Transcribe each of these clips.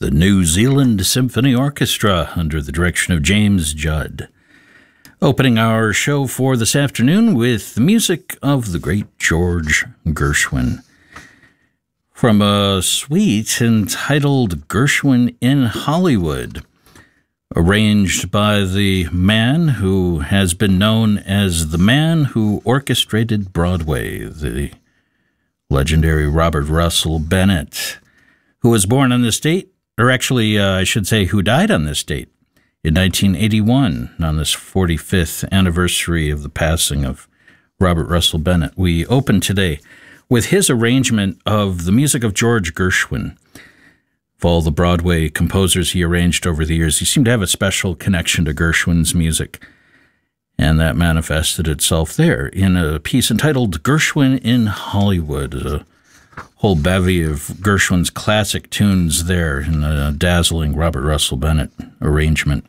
the New Zealand Symphony Orchestra under the direction of James Judd. Opening our show for this afternoon with the music of the great George Gershwin. From a suite entitled Gershwin in Hollywood, arranged by the man who has been known as the man who orchestrated Broadway, the legendary Robert Russell Bennett, who was born on this date, or actually, I should say, who died on this date in 1981, on this 45th anniversary of the passing of Robert Russell Bennett. We open today with his arrangement of the music of George Gershwin. Of all the Broadway composers he arranged over the years, he seemed to have a special connection to Gershwin's music, and that manifested itself there in a piece entitled Gershwin in Hollywood, a whole bevy of Gershwin's classic tunes there in a dazzling Robert Russell Bennett arrangement.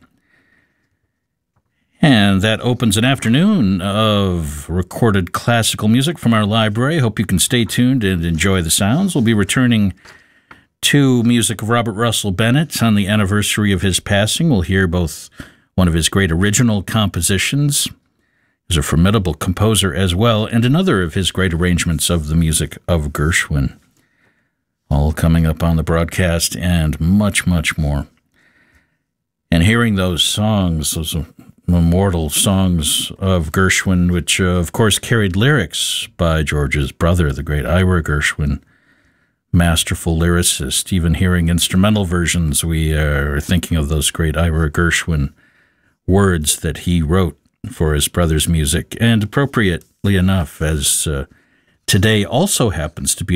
And that opens an afternoon of recorded classical music from our library. Hope you can stay tuned and enjoy the sounds. We'll be returning to music of Robert Russell Bennett on the anniversary of his passing. We'll hear both one of his great original compositions, he's a formidable composer as well, and another of his great arrangements of the music of Gershwin. All coming up on the broadcast and much, much more. And hearing those songs, those immortal songs of Gershwin, which of course carried lyrics by George's brother, the great Ira Gershwin, masterful lyricist. Even hearing instrumental versions, we are thinking of those great Ira Gershwin words that he wrote for his brother's music. And appropriately enough, as today also happens to be